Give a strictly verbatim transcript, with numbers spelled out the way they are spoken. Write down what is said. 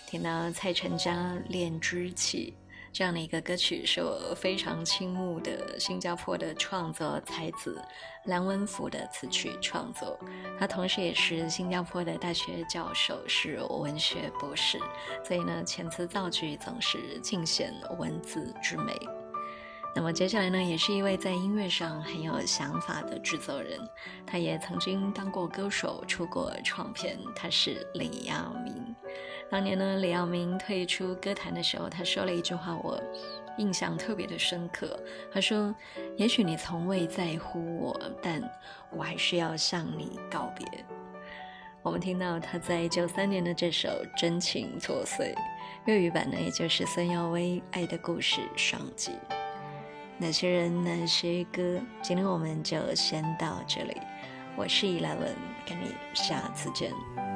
听到蔡成家《恋之起》这样的一个歌曲，是我非常倾慕的新加坡的创作才子梁文福的词曲创作。他同时也是新加坡的大学教授，是文学博士，所以呢，遣词造句总是尽显文字之美。那么接下来呢，也是一位在音乐上很有想法的制作人，他也曾经当过歌手，出过唱片，他是李耀明。当年呢，李耀明退出歌坛的时候，他说了一句话，我印象特别的深刻。他说：“也许你从未在乎我，但我还是要向你告别。”我们听到他在九三年的这首《真情作祟》，粤语版呢，也就是孙耀威《爱的故事》上集。那些人，那些歌，今天我们就先到这里。我是伊莱文，跟你下次见。